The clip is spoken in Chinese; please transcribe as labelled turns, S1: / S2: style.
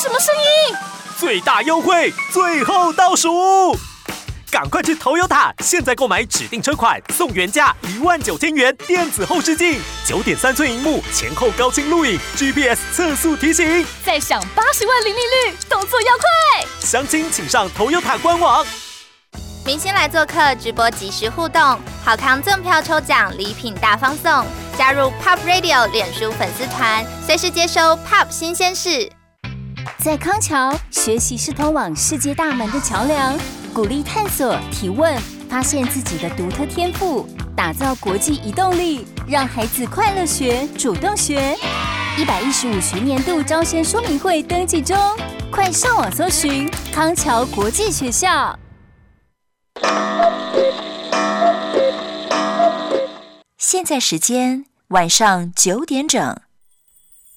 S1: 什么声音？
S2: 最大优惠，最后倒数！赶快去Toyota，现在购买指定车款送原价19000元电子后视镜，9.3寸萤幕，前后高清录影 ，GPS 测速提醒，
S1: 再享80万零利率，动作要快！
S2: 详情请上Toyota官网。
S3: 明星来做客，直播即时互动，好康赠票抽奖，礼品大放送。加入 Pop Radio 脸书粉丝团，随时接收 Pop 新鲜事。
S4: 在康桥，学习是通往世界大门的桥梁，鼓励探索、提问，发现自己的独特天赋，打造国际移动力，让孩子快乐学、主动学。115学年度招生说明会登记中，快上网搜寻康桥国际学校。
S5: 现在时间晚上9点整。